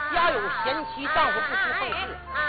家有贤妻，丈夫不知奉事，